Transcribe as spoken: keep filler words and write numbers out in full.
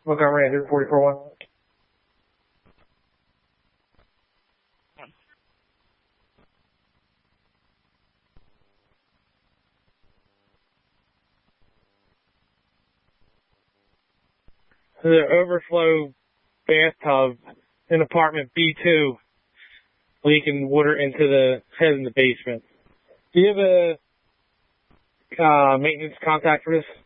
Montgomery Andrew forty-four one. The overflow bathtub in apartment B two leaking water into the head in the basement. Do you have a uh, maintenance contact for this?